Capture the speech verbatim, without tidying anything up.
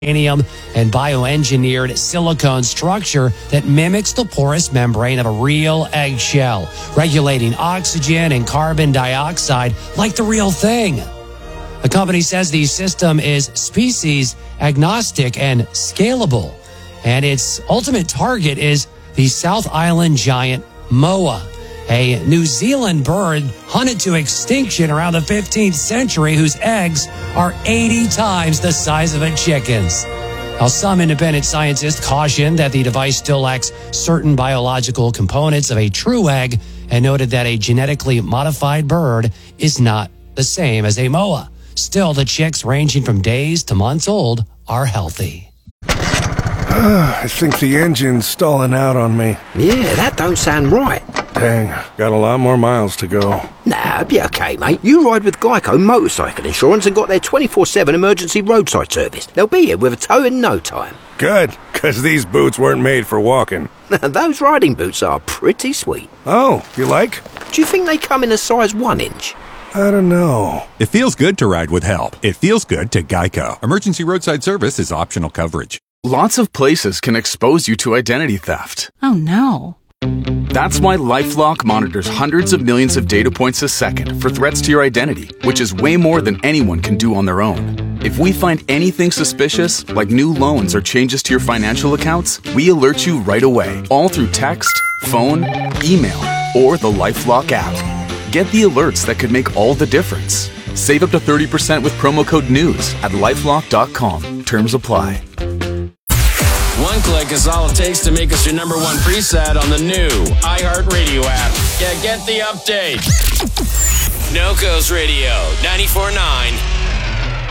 titanium and bioengineered silicone structure that mimics the porous membrane of a real eggshell, regulating oxygen and carbon dioxide like the real thing. The company says the system is species agnostic and scalable, and its ultimate target is the South Island giant moa, a New Zealand bird hunted to extinction around the fifteenth century whose eggs are eighty times the size of a chicken's. Now, some independent scientists cautioned that the device still lacks certain biological components of a true egg and noted that a genetically modified bird is not the same as a moa. Still, the chicks ranging from days to months old are healthy. I think the engine's stalling out on me. Yeah, that don't sound right. Dang, got a lot more miles to go. Nah, be okay, mate. You ride with Geico Motorcycle Insurance and got their twenty-four seven emergency roadside service. They'll be here with a tow in no time. Good, because these boots weren't made for walking. Those riding boots are pretty sweet. Oh, you like? Do you think they come in a size one inch? I don't know. It feels good to ride with help. It feels good to Geico. Emergency roadside service is optional coverage. Lots of places can expose you to identity theft. Oh no. That's why LifeLock monitors hundreds of millions of data points a second for threats to your identity, which is way more than anyone can do on their own. If we find anything suspicious, like new loans or changes to your financial accounts, we alert you right away, all through text, phone, email, or the LifeLock app. Get the alerts that could make all the difference. Save up to thirty percent with promo code NEWS at lifelock dot com. Terms apply. One click is all it takes to make us your number one preset on the new iHeartRadio app. Yeah, get the update. Nocos Radio, ninety-four point nine